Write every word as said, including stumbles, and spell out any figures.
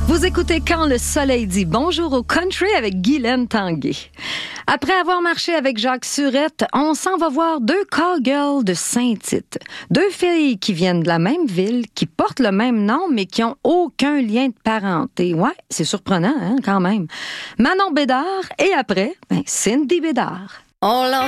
Vous écoutez Quand le soleil dit bonjour au country avec Guylaine Tanguay. Après avoir marché avec Jacques Surette, on s'en va voir deux cowgirls de Saint-Tite. Deux filles qui viennent de la même ville, qui portent le même nom, mais qui ont aucun lien de parenté. Ouais, c'est surprenant, hein, quand même. Manon Bédard et après, ben, Cindy Bédard. On l'entend